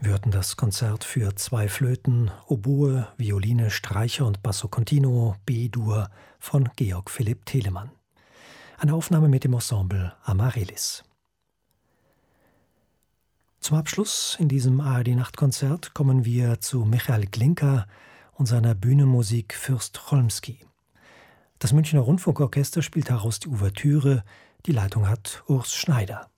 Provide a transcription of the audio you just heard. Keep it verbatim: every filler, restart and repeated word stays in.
Wir hörten das Konzert für zwei Flöten, Oboe, Violine, Streicher und Basso Continuo B-Dur von Georg Philipp Telemann. Eine Aufnahme mit dem Ensemble Amaryllis. Zum Abschluss in diesem A R D-Nachtkonzert kommen wir zu Michael Glinka und seiner Bühnenmusik Fürst Cholmsky. Das Münchner Rundfunkorchester spielt daraus die Ouvertüre. Die Leitung hat Urs Schneider.